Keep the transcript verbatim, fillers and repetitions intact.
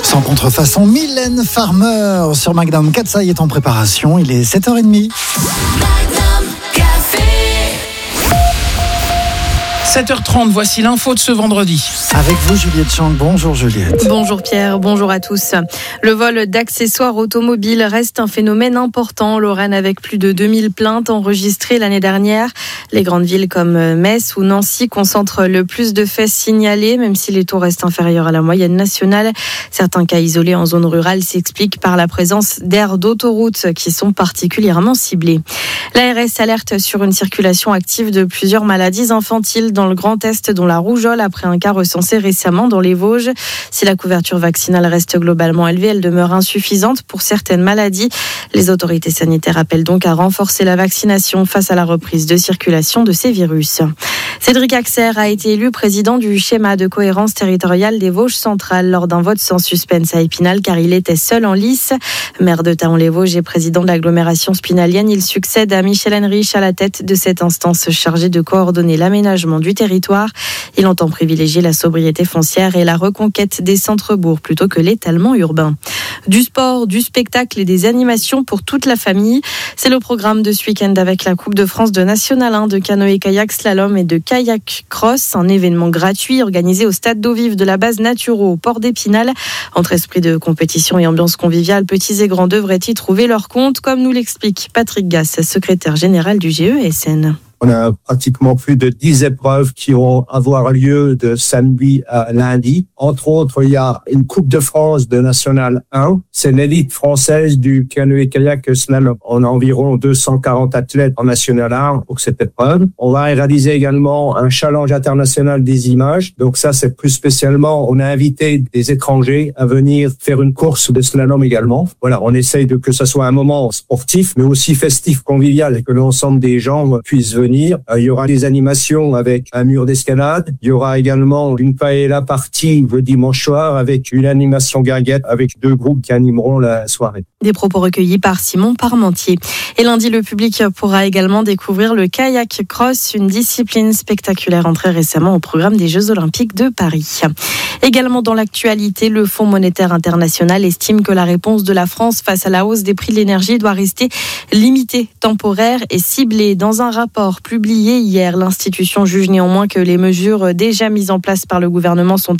Sans contrefaçon, Mylène Farmer sur Magnum Katsai est en préparation. Il est sept heures trente. sept heures trente, voici l'info de ce vendredi. Avec vous, Juliette Chang. Bonjour Juliette. Bonjour Pierre, bonjour à tous. Le vol d'accessoires automobiles reste un phénomène important en Lorraine avec plus de deux mille plaintes enregistrées l'année dernière. Les grandes villes comme Metz ou Nancy concentrent le plus de faits signalés, même si les taux restent inférieurs à la moyenne nationale. Certains cas isolés en zone rurale s'expliquent par la présence d'aires d'autoroutes qui sont particulièrement ciblées. L'A R S alerte sur une circulation active de plusieurs maladies infantiles dans le Grand Est, dont la rougeole, après un cas recensé récemment dans les Vosges. Si la couverture vaccinale reste globalement élevée, elle demeure insuffisante pour certaines maladies. Les autorités sanitaires appellent donc à renforcer la vaccination face à la reprise de circulation de ces virus. Cédric Axer a été élu président du schéma de cohérence territoriale des Vosges centrales lors d'un vote sans suspense à Épinal, car il était seul en lice. Maire de Thaon-les-Vosges et président de l'agglomération spinalienne, il succède à Michel Henrich à la tête de cette instance chargée de coordonner l'aménagement du territoire. Il entend privilégier la sobriété foncière et la reconquête des centres-bourgs plutôt que l'étalement urbain. Du sport, du spectacle et des animations pour toute la famille. C'est le programme de ce week-end avec la Coupe de France de National un de canoë-kayak slalom et de kayak cross, un événement gratuit organisé au stade d'eau vive de la base Naturo au port d'Épinal. Entre esprit de compétition et ambiance conviviale, petits et grands devraient y trouver leur compte, comme nous l'explique Patrick Gass, secrétaire général du G E S N. On a pratiquement plus de dix épreuves qui vont avoir lieu de samedi à lundi. Entre autres, il y a une Coupe de France de National un. C'est l'élite française du canoë-kayak slalom. On a environ deux cent quarante athlètes en National un pour cette épreuve. On va réaliser également un challenge international des images. Donc ça, c'est plus spécialement, on a invité des étrangers à venir faire une course de slalom également. Voilà, on essaye de que ça soit un moment sportif, mais aussi festif, convivial, et que l'ensemble des gens puissent venir. Il y aura des animations avec un mur d'escalade. Il y aura également une paella partie le dimanche soir avec une animation guinguette avec deux groupes qui animeront la soirée. Des propos recueillis par Simon Parmentier. Et lundi, le public pourra également découvrir le kayak cross, une discipline spectaculaire entrée récemment au programme des Jeux Olympiques de Paris. Également dans l'actualité, le Fonds monétaire international estime que la réponse de la France face à la hausse des prix de l'énergie doit rester limitée, temporaire et ciblée. Dans un rapport publié hier, l'institution juge néanmoins que les mesures déjà mises en place par le gouvernement sont